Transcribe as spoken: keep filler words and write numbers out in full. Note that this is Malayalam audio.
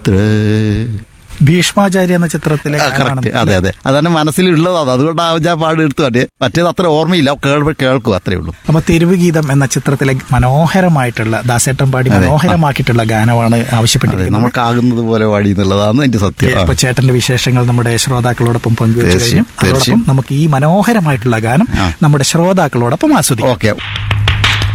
ഭീഷ്മാചാര്യ എന്ന ചിത്രത്തിലെ കറക്റ്റ്, അതെ അതെ, അതാണ് മനസ്സിലുള്ളതാണ്. അതുകൊണ്ടാണ് ഞാൻ പാട് എടുത്തു തന്നെ. മറ്റേത് അത്ര ഓർമ്മയില്ല, കേൾവ് കേൾക്കും, അത്രേ ഉള്ളൂ. അപ്പൊ തെരുവ് ഗീതം എന്ന ചിത്രത്തിലെ മനോഹരമായിട്ടുള്ള ദാസേട്ടൻ പാടി മനോഹരമാക്കിയിട്ടുള്ള ഗാനമാണ് ആവശ്യപ്പെട്ടത്. നമുക്കാകുന്നത് പോലെ പാടി എന്നുള്ളതാണ് എന്റെ സത്യം. അപ്പൊ ചേട്ടന്റെ വിശേഷങ്ങൾ നമ്മുടെ ശ്രോതാക്കളോടൊപ്പം പങ്കുവച്ചു കഴിഞ്ഞു. അതോടൊപ്പം നമുക്ക് ഈ മനോഹരമായിട്ടുള്ള ഗാനം നമ്മുടെ ശ്രോതാക്കളോടൊപ്പം ആസ്വദിക്കാം. ഓക്കെ.